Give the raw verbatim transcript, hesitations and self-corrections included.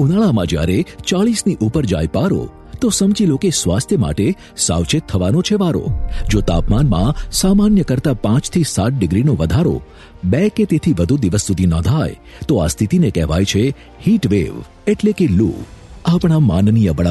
ઉનાળામાં જ્યારે ચાળીસની ઉપર જાય પારો તો સમજી લો કે સ્વાસ્થ્ય માટે સાવચેત થવાનો છે વારો. જો તાપમાનમાં સામાન્ય કરતા પાંચ થી સાત ડિગ્રીનો વધારો બે કે તેથી વધુ દિવસ સુધી નોંધાય તો આ સ્થિતિને કહેવાય છે હીટ વેવ એટલે કે લૂ. આપણા માનનીય વડા